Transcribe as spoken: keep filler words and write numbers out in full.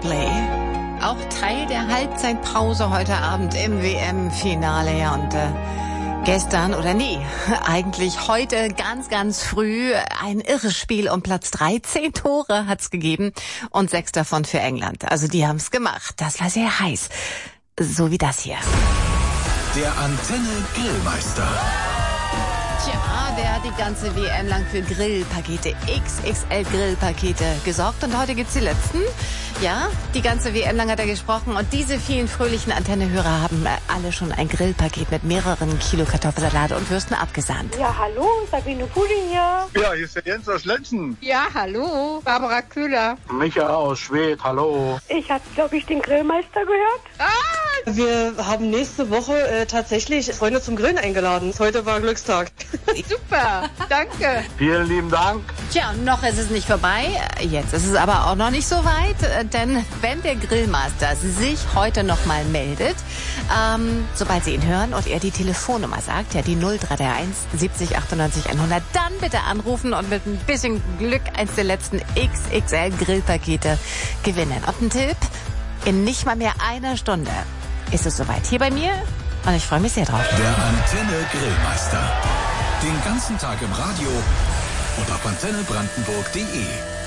Coldplay. Auch Teil der Halbzeitpause heute Abend im W M-Finale. Ja, und äh, gestern, oder nee, eigentlich heute ganz, ganz früh ein irres Spiel um Platz drei. Zehn Tore hat's gegeben und sechs davon für England. Also die haben's gemacht. Das war sehr heiß. So wie das hier. Der Antenne Grillmeister. Tja, der hat die ganze W M lang für Grillpakete, X X L Grillpakete gesorgt. Und heute gibt's die letzten. Ja, die ganze W M lang hat er gesprochen. Und diese vielen fröhlichen Antennehörer haben alle schon ein Grillpaket mit mehreren Kilo Kartoffelsalat und Würsten abgesandt. Ja, hallo, Sabine Puding hier. Ja, hier ist der Jens aus Lenzen. Ja, hallo, Barbara Köhler. Michael aus Schwedt, hallo. Ich habe, glaube ich, den Grillmeister gehört. Ah! Wir haben nächste Woche äh, tatsächlich Freunde zum Grillen eingeladen. Heute war Glückstag. Super, danke. Vielen lieben Dank. Tja, noch ist es nicht vorbei. Jetzt ist es aber auch noch nicht so weit, denn wenn der Grillmaster sich heute noch mal meldet, ähm, sobald Sie ihn hören und er die Telefonnummer sagt, ja die null drei drei eins siebzig achtundneunzig hundert, dann bitte anrufen und mit ein bisschen Glück eins der letzten X X L Grillpakete gewinnen. Und ein Tipp, in nicht mal mehr einer Stunde ist es soweit hier bei mir und ich freue mich sehr drauf. Der Antenne Grillmeister. Den ganzen Tag im Radio und auf antenne brandenburg punkt de.